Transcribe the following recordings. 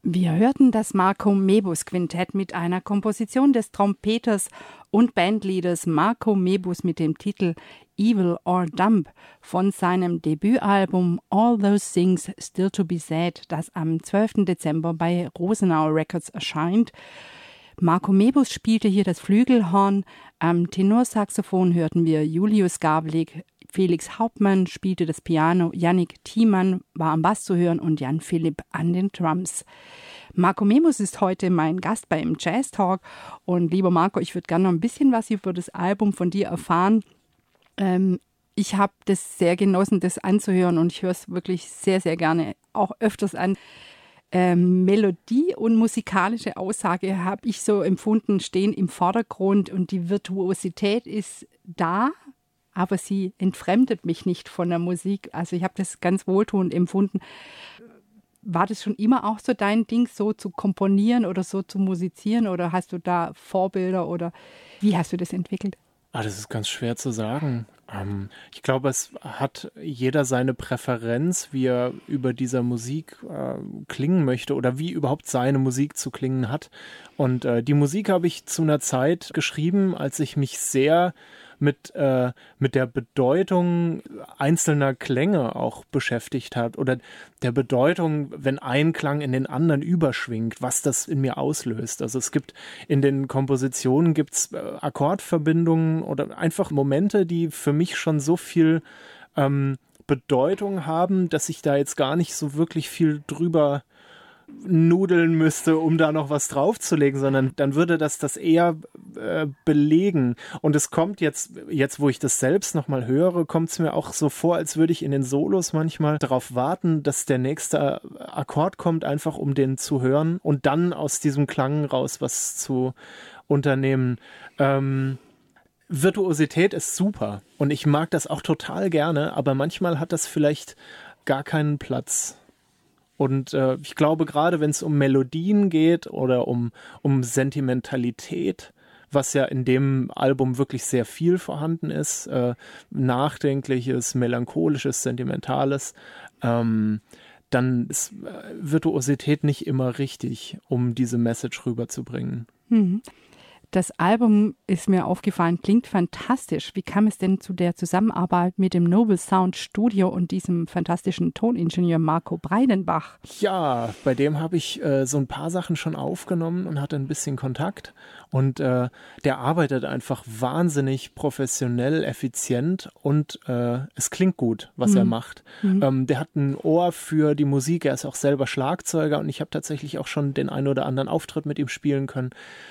Wir hörten das Marco Mebus Quintett mit einer Komposition des Trompeters und Bandleaders Marco Mebus mit dem Titel Evil or Dumb von seinem Debütalbum All Those Things Still to Be Said, das am 12. Dezember bei Rosenau Records erscheint. Marco Mebus spielte hier das Flügelhorn, am Tenorsaxophon hörten wir Julius Gablik, Felix Hauptmann spielte das Piano, Yannick Thiemann war am Bass zu hören und Jan Philipp an den Drums. Marco Mebus ist heute mein Gast beim Jazz Talk und lieber Marco, ich würde gerne noch ein bisschen was über das Album von dir erfahren. Ich habe das sehr genossen, das anzuhören und ich höre es wirklich sehr, sehr gerne, auch öfters an. Melodie und musikalische Aussage habe ich so empfunden, stehen im Vordergrund und die Virtuosität ist da, aber sie entfremdet mich nicht von der Musik. Also ich habe das ganz wohltuend empfunden. War das schon immer auch so dein Ding, so zu komponieren oder so zu musizieren oder hast du da Vorbilder oder wie hast du das entwickelt? Das ist ganz schwer zu sagen. Ich glaube, es hat jeder seine Präferenz, wie er über dieser Musik klingen möchte oder wie überhaupt seine Musik zu klingen hat. Und die Musik habe ich zu einer Zeit geschrieben, als ich mich sehr mit der Bedeutung einzelner Klänge auch beschäftigt hat oder der Bedeutung, wenn ein Klang in den anderen überschwingt, was das in mir auslöst. Also es gibt in den Kompositionen gibt's Akkordverbindungen oder einfach Momente, die für mich schon so viel Bedeutung haben, dass ich da jetzt gar nicht so wirklich viel drüber nudeln müsste, um da noch was draufzulegen, sondern dann würde das eher belegen. Und es kommt jetzt, wo ich das selbst nochmal höre, kommt es mir auch so vor, als würde ich in den Solos manchmal darauf warten, dass der nächste Akkord kommt, einfach um den zu hören und dann aus diesem Klang raus was zu unternehmen. Virtuosität ist super und ich mag das auch total gerne, aber manchmal hat das vielleicht gar keinen Platz. Und ich glaube, gerade wenn es um Melodien geht oder um Sentimentalität, was ja in dem Album wirklich sehr viel vorhanden ist, Nachdenkliches, Melancholisches, Sentimentales, dann ist Virtuosität nicht immer richtig, um diese Message rüberzubringen. Mhm. Das Album ist mir aufgefallen, klingt fantastisch. Wie kam es denn zu der Zusammenarbeit mit dem Noble Sound Studio und diesem fantastischen Toningenieur Marco Breidenbach? Ja, bei dem habe ich so ein paar Sachen schon aufgenommen und hatte ein bisschen Kontakt. Und der arbeitet einfach wahnsinnig professionell, effizient und es klingt gut, was er macht. Der hat ein Ohr für die Musik, er ist auch selber Schlagzeuger und ich habe tatsächlich auch schon den einen oder anderen Auftritt mit ihm spielen können.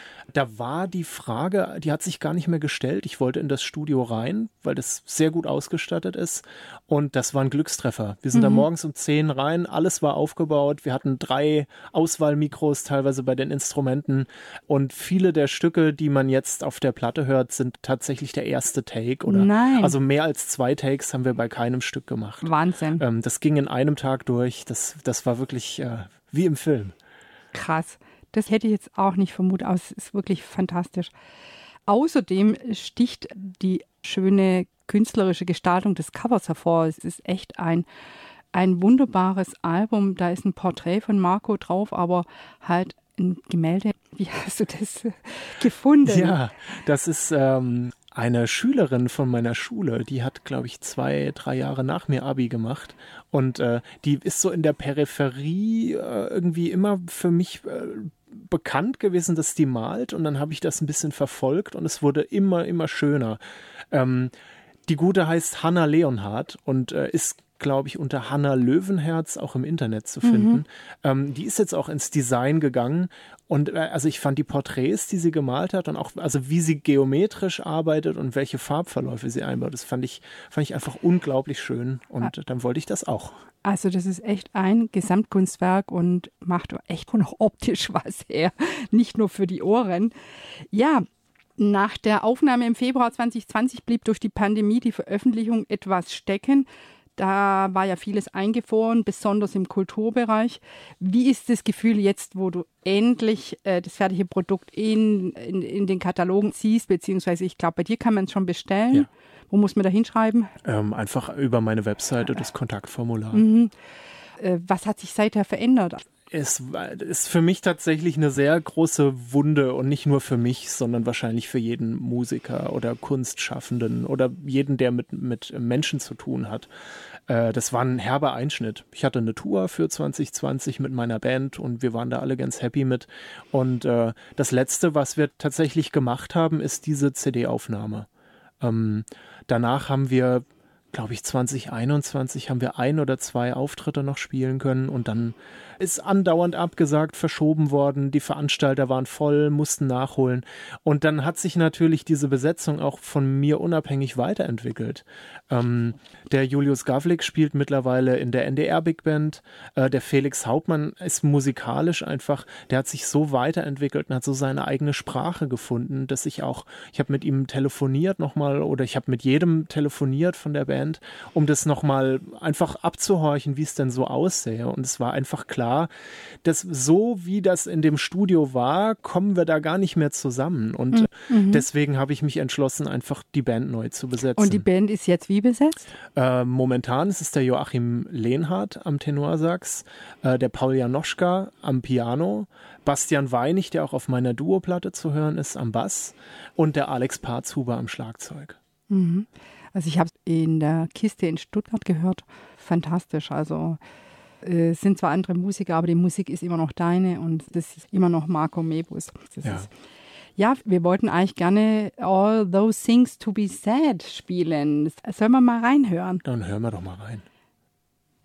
Da war die Frage, die hat sich gar nicht mehr gestellt. Ich wollte in das Studio rein, weil das sehr gut ausgestattet ist. Und das war ein Glückstreffer. Wir sind da morgens um 10 rein, alles war aufgebaut. Wir hatten 3 Auswahlmikros teilweise bei den Instrumenten. Und viele der Stücke, die man jetzt auf der Platte hört, sind tatsächlich der erste Take. Also mehr als 2 Takes haben wir bei keinem Stück gemacht. Wahnsinn. Das ging in einem Tag durch. Das war wirklich wie im Film. Krass. Das hätte ich jetzt auch nicht vermutet, aber es ist wirklich fantastisch. Außerdem sticht die schöne künstlerische Gestaltung des Covers hervor. Es ist echt ein wunderbares Album. Da ist ein Porträt von Marco drauf, aber halt ein Gemälde. Wie hast du das gefunden? Ja, das ist eine Schülerin von meiner Schule, die hat, glaube ich, 2-3 Jahre nach mir Abi gemacht und die ist so in der Peripherie irgendwie immer für mich bekannt gewesen, dass die malt und dann habe ich das ein bisschen verfolgt und es wurde immer schöner. Die Gute heißt Hanna Leonhardt und ist, glaube ich, unter Hanna Löwenherz auch im Internet zu finden. Die ist jetzt auch ins Design gegangen und also ich fand die Porträts, die sie gemalt hat und auch also wie sie geometrisch arbeitet und welche Farbverläufe sie einbaut, das fand ich einfach unglaublich schön und dann wollte ich das auch. Also das ist echt ein Gesamtkunstwerk und macht echt noch optisch was her, nicht nur für die Ohren. Ja, nach der Aufnahme im Februar 2020 blieb durch die Pandemie die Veröffentlichung etwas stecken. Da war ja vieles eingefroren, besonders im Kulturbereich. Wie ist das Gefühl jetzt, wo du endlich das fertige Produkt in den Katalogen siehst, beziehungsweise ich glaube, bei dir kann man es schon bestellen. Ja. Wo muss man da hinschreiben? Einfach über meine Webseite, das Kontaktformular. Was hat sich seither verändert? Es ist für mich tatsächlich eine sehr große Wunde und nicht nur für mich, sondern wahrscheinlich für jeden Musiker oder Kunstschaffenden oder jeden, der mit Menschen zu tun hat. Das war ein herber Einschnitt. Ich hatte eine Tour für 2020 mit meiner Band und wir waren da alle ganz happy mit. Und das Letzte, was wir tatsächlich gemacht haben, ist diese CD-Aufnahme. Danach haben wir, glaube ich, 2021 haben wir 1 oder 2 Auftritte noch spielen können und dann ist andauernd abgesagt, verschoben worden. Die Veranstalter waren voll, mussten nachholen. Und dann hat sich natürlich diese Besetzung auch von mir unabhängig weiterentwickelt. Der Julius Gavlik spielt mittlerweile in der NDR Big Band. Der Felix Hauptmann ist musikalisch einfach, der hat sich so weiterentwickelt und hat so seine eigene Sprache gefunden, dass ich habe mit ihm telefoniert nochmal oder ich habe mit jedem telefoniert von der Band, um das nochmal einfach abzuhorchen, wie es denn so aussähe. Und es war einfach klar, dass so wie das in dem Studio war, kommen wir da gar nicht mehr zusammen. Und deswegen habe ich mich entschlossen, einfach die Band neu zu besetzen. Und die Band ist jetzt wie besetzt? Momentan ist es der Joachim Lehnhardt am Tenorsax, der Paul Janoschka am Piano, Bastian Weinig, der auch auf meiner Duoplatte zu hören ist, am Bass und der Alex Parzhuber am Schlagzeug. Mhm. Also ich habe es in der Kiste in Stuttgart gehört. Fantastisch. Also es sind zwar andere Musiker, aber die Musik ist immer noch deine und das ist immer noch Marco Mebus. Ja, wir wollten eigentlich gerne All Those Things to Be Said spielen. Sollen wir mal reinhören? Dann hören wir doch mal rein.